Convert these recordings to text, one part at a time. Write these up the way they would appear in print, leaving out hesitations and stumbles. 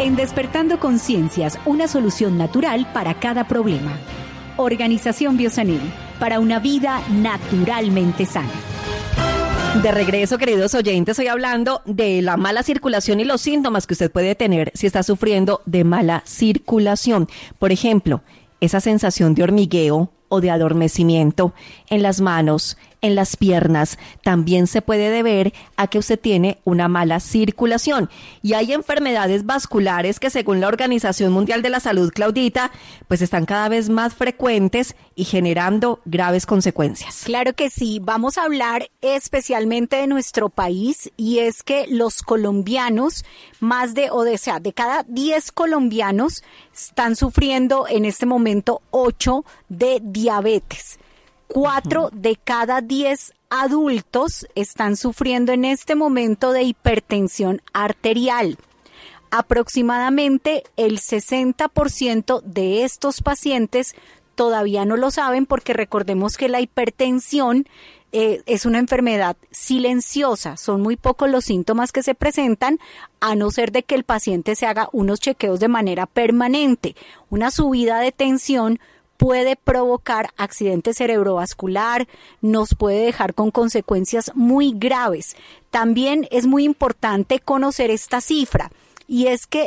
En Despertando Conciencias, una solución natural para cada problema. Organización Biosanil, para una vida naturalmente sana. De regreso, queridos oyentes, estoy hablando de la mala circulación y los síntomas que usted puede tener si está sufriendo de mala circulación. Por ejemplo, esa sensación de hormigueo o de adormecimiento en las manos, en las piernas, también se puede deber a que usted tiene una mala circulación. Y hay enfermedades vasculares que, según la Organización Mundial de la Salud, Claudita, pues están cada vez más frecuentes y generando graves consecuencias. Claro que sí, vamos a hablar especialmente de nuestro país, y es que los colombianos, de cada 10 colombianos están sufriendo en este momento 8 de diabetes. 4 de cada 10 adultos están sufriendo en este momento de hipertensión arterial. Aproximadamente el 60% de estos pacientes todavía no lo saben, porque recordemos que la hipertensión es una enfermedad silenciosa. Son muy pocos los síntomas que se presentan, a no ser de que el paciente se haga unos chequeos de manera permanente. Una subida de tensión puede provocar accidente cerebrovascular, nos puede dejar con consecuencias muy graves. También es muy importante conocer esta cifra, y es que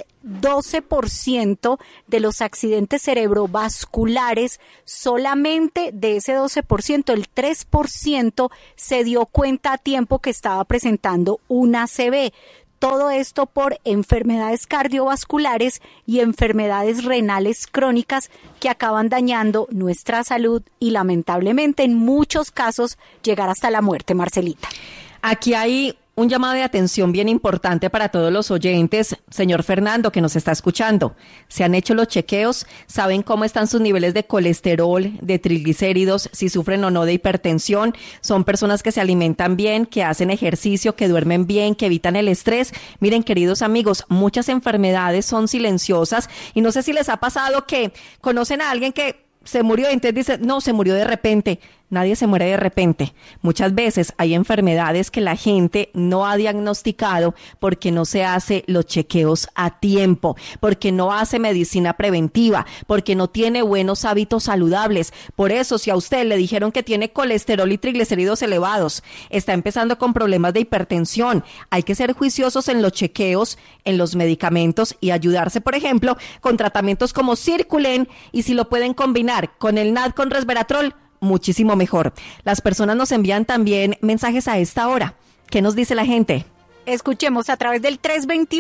12% de los accidentes cerebrovasculares, solamente de ese 12%, el 3% se dio cuenta a tiempo que estaba presentando una ACV. Todo esto por enfermedades cardiovasculares y enfermedades renales crónicas que acaban dañando nuestra salud y, lamentablemente, en muchos casos llegar hasta la muerte, Marcelita. Aquí hay un llamado de atención bien importante para todos los oyentes. Señor Fernando, que nos está escuchando, ¿se han hecho los chequeos? ¿Saben cómo están sus niveles de colesterol, de triglicéridos, si sufren o no de hipertensión? ¿Son personas que se alimentan bien, que hacen ejercicio, que duermen bien, que evitan el estrés? Miren, queridos amigos, muchas enfermedades son silenciosas, y no sé si les ha pasado que conocen a alguien que se murió y entonces dicen, no, se murió de repente. Nadie se muere de repente. Muchas veces hay enfermedades que la gente no ha diagnosticado porque no se hace los chequeos a tiempo, porque no hace medicina preventiva, porque no tiene buenos hábitos saludables. Por eso, si a usted le dijeron que tiene colesterol y triglicéridos elevados, está empezando con problemas de hipertensión, hay que ser juiciosos en los chequeos, en los medicamentos, y ayudarse, por ejemplo, con tratamientos como Circulen, y si lo pueden combinar con el NAD con resveratrol, muchísimo mejor. Las personas nos envían también mensajes a esta hora. ¿Qué nos dice la gente? Escuchemos a través del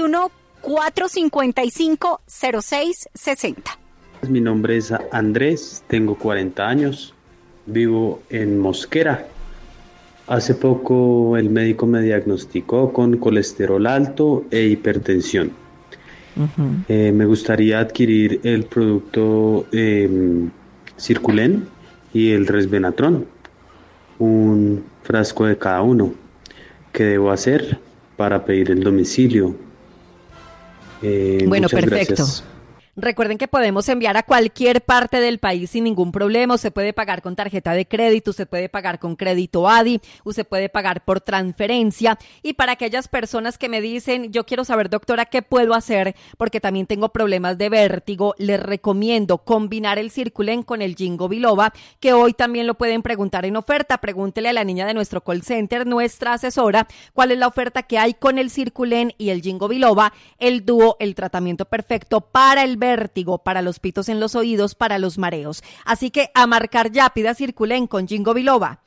321-455-0660. Mi nombre es Andrés, tengo 40 años, vivo en Mosquera. Hace poco el médico me diagnosticó con colesterol alto e hipertensión. Me gustaría adquirir el producto Circulen y el resveratrol, un frasco de cada uno. ¿Qué debo hacer para pedir el domicilio? Bueno, perfecto. Gracias. Recuerden que podemos enviar a cualquier parte del país sin ningún problema. Usted puede pagar con tarjeta de crédito, usted puede pagar con crédito ADI, usted puede pagar por transferencia. Y para aquellas personas que me dicen, yo quiero saber, doctora, ¿qué puedo hacer? Porque también tengo problemas de vértigo. Les recomiendo combinar el Circulen con el Ginkgo biloba, que hoy también lo pueden preguntar en oferta. Pregúntele a la niña de nuestro call center, nuestra asesora, cuál es la oferta que hay con el Circulen y el Ginkgo biloba, el dúo, el tratamiento perfecto para el vértigo, para los pitos en los oídos, para los mareos. Así que a marcar ya, pida Circulen con Ginkgo biloba,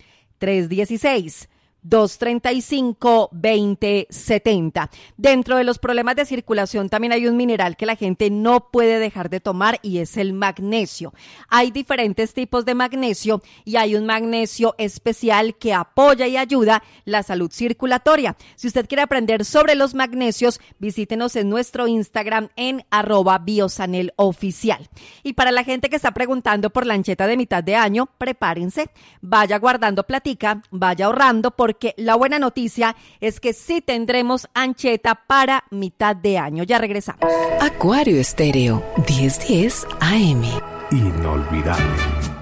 316-235-2070. Dentro de los problemas de circulación también hay un mineral que la gente no puede dejar de tomar, y es el magnesio. Hay diferentes tipos de magnesio, y hay un magnesio especial que apoya y ayuda la salud circulatoria. Si usted quiere aprender sobre los magnesios, visítenos en nuestro Instagram en @biosanel_oficial. Y para la gente que está preguntando por la ancheta de mitad de año, prepárense, vaya guardando platica, vaya ahorrando, porque la buena noticia es que sí tendremos ancheta para mitad de año. Ya regresamos. Acuario Estéreo, 1010 AM. Inolvidable.